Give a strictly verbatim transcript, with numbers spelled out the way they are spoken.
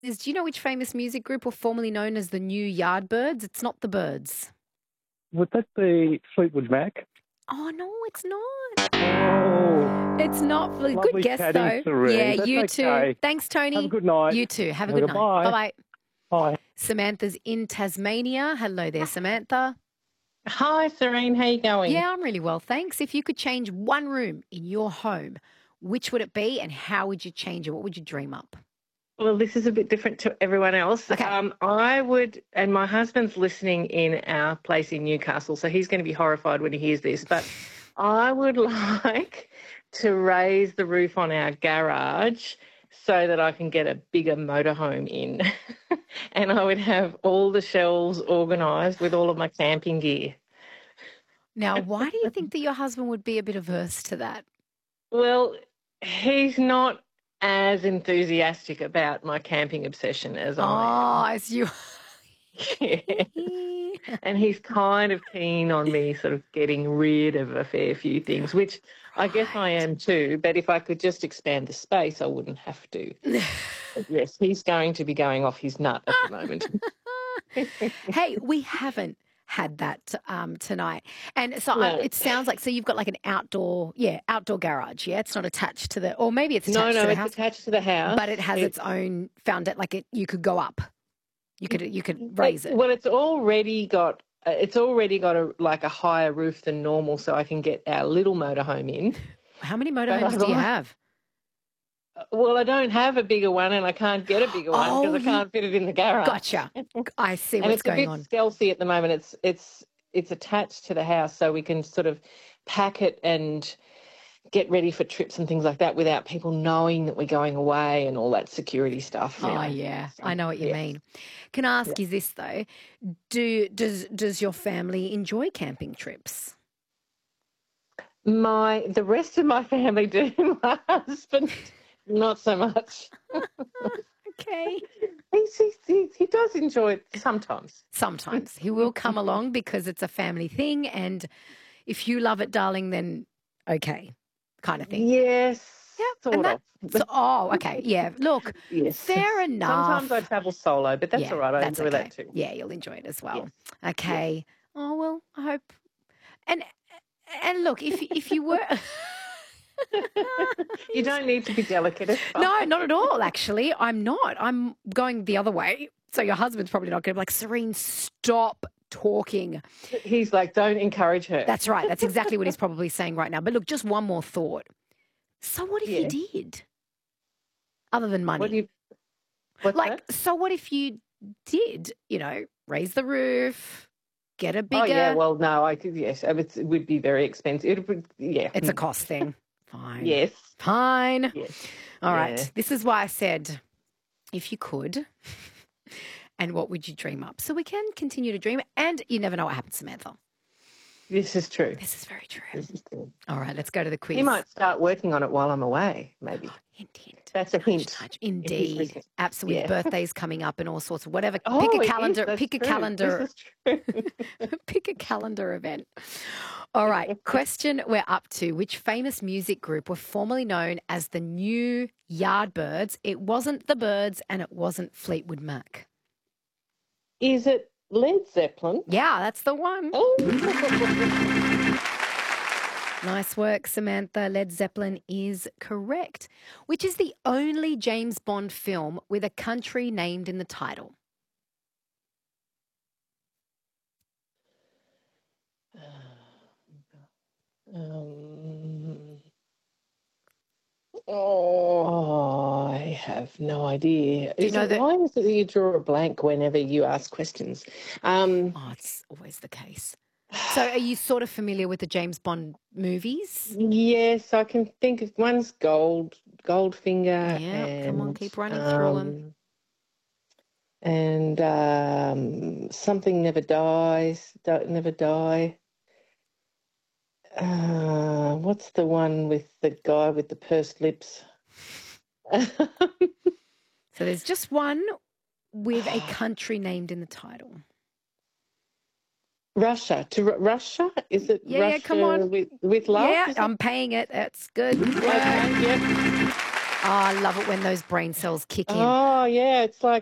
is, do you know which famous music group were formerly known as the New Yardbirds? It's not the Birds. Would that be Fleetwood Mac? Oh, no, it's not. Oh, It's not. Good lovely guess, chatting, though. Serene. Yeah, That's you too. okay. Thanks, Tony. Have a good night. You too. Have a Have a good good night. bye. Bye-bye. Bye. Samantha's in Tasmania. Hello there, Samantha. Hi, Serene. How you going? Yeah, I'm really well, thanks. If you could change one room in your home, which would it be and how would you change it? What would you dream up? Well, this is a bit different to everyone else. Okay. Um, I would, and my husband's listening in our place in Newcastle, so he's going to be horrified when he hears this, but I would like to raise the roof on our garage so that I can get a bigger motorhome in. And I would have all the shelves organised with all of my camping gear. Now, why do you think that your husband would be a bit averse to that? Well, he's not as enthusiastic about my camping obsession as I am. Oh, as you. Yeah. And he's kind of keen on me sort of getting rid of a fair few things, which I guess I am too. But if I could just expand the space, I wouldn't have to. But yes, he's going to be going off his nut at the moment. Hey, we haven't had that um, tonight. And so No. I, it sounds like, so you've got like an outdoor, yeah, outdoor garage, yeah? It's not attached to the, or maybe it's attached No, no, to the it's house. attached to the house. But it has It- its own found it like it you could go up. You could you could raise it. Well, it's already got uh, it's already got a like a higher roof than normal, so I can get our little motorhome in. How many But motorhomes I do you like- have? Well, I don't have a bigger one, and I can't get a bigger one Oh, because I you- can't fit it in the garage. Gotcha. I see And what's it's a going bit on. stealthy at the moment. It's it's it's attached to the house, so we can sort of pack it and get ready for trips and things like that without people knowing that we're going away and all that security stuff. Oh now. yeah, So, I know what you yeah. mean. Can I ask you this though? Do does does your family enjoy camping trips? My the rest of my family do. My husband, not so much. Okay. He's, he's, he, he does enjoy it sometimes. Sometimes he will come along because it's a family thing, and if you love it, darling, then okay, kind of thing. Yes, Yeah, sort and that- of. So, oh, okay, yeah. Look, Yes. fair enough. Sometimes I travel solo, but that's yeah, all right. I that's enjoy okay. that too. Yeah, you'll enjoy it as well. Yes. Okay. Oh well, I hope. And and look, if if you were. You don't need to be delicate. It's fine. No, not at all, actually. I'm not. I'm going the other way. So your husband's probably not going to be like, Serene, stop talking. He's like, don't encourage her. That's right. That's exactly what he's probably saying right now. But look, just one more thought. So what if Yeah. you did? Other than money. What do you? What's like, that? so what if you did, you know, raise the roof, get a bigger... Oh yeah. Well, no. I could. Yes, it would be very expensive. It would. Yeah. It's a cost thing. Fine. Yes. Fine. Yes. All right. Yeah. This is why I said, if you could, and what would you dream up? So we can continue to dream, and you never know what happens, Samantha. This is true. This is very true. This is true. All right, let's go to the quiz. He might start working on it while I'm away. Maybe Hint, hint. that's a hint. Touch. Indeed. listening. Absolutely. Yeah. Birthdays coming up and all sorts of whatever. Oh, pick it a is, calendar. that's Pick a true. calendar. This is true. Pick a calendar event. All right. Question we're up to. Which famous music group were formerly known as the New Yardbirds? It wasn't the Birds and it wasn't Fleetwood Mac. Is it Led Zeppelin? Yeah, that's the one. Oh. Nice work, Samantha. Led Zeppelin is correct. Which is the only James Bond film with a country named in the title? Um, oh, I have no idea. Do you Is know it, that- why is it that you draw a blank whenever you ask questions? Um, Oh, it's always the case. So are you sort of familiar with the James Bond movies? yes, I can think of one's Gold, Goldfinger. Yeah, and, come on, keep running through 'em. um, And um, Something Never Dies, Don't Never Die. Uh, what's the one with the guy with the pursed lips? So there's just one with a country named in the title. Russia. To Ru- Russia? Is it Yeah, yeah, Russia come on. with, with love? Yeah, Is it? I'm paying it. That's good work. Okay, yep. Oh, I love it when those brain cells kick in. Oh, yeah, it's like